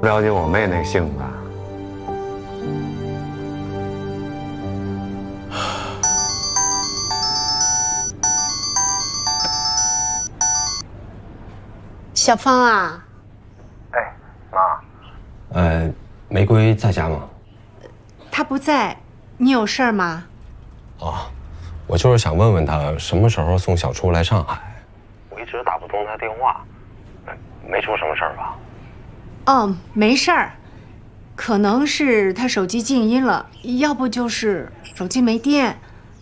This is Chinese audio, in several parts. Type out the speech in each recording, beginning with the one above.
不了解我妹那个性子。 小芳啊， 哎，妈， 玫瑰在家吗？ 她不在，你有事儿吗？ 啊，我就是想问问她什么时候送小初来上海。我一直打不通她电话，没出什么事儿吧？ 哦，没事儿，可能是她手机静音了，要不就是手机没电。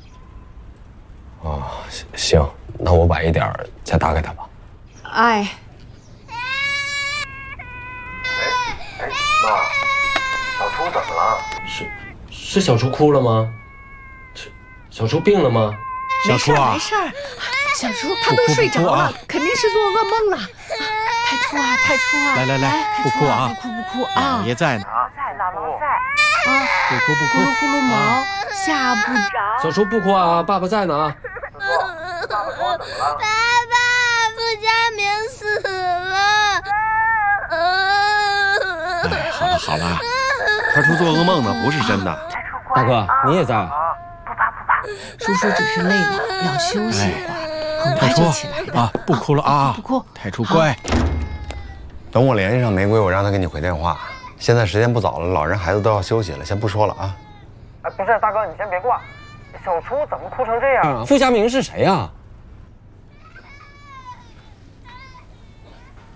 哦，行，那我晚一点再打给她吧。 哎。 妈，小初怎么了？ 是小初哭了吗？小初病了吗？ 小初啊， 没事儿，小初他都睡着了，肯定是做噩梦了。太初啊，太初啊， 来，不哭啊， 不哭啊！ 姥爷在呢， 姥姥在啊， 不哭， 呼噜呼噜毛，吓不着。 小初不哭啊，爸爸在呢啊。 爸爸说怎么了？ 爸爸，傅家明死了。 哎，好了，太初做噩梦呢，不是真的。 大哥，你也在啊？ 叔叔只是累了，要休息一会儿，很快就起来的。 啊，不哭了啊， 不哭。 太初乖。 等我联系上玫瑰，我让她给你回电话。现在时间不早了，老人孩子都要休息了，先不说了啊。 哎，不是大哥，你先别挂。小初怎么哭成这样？ 傅家明是谁呀？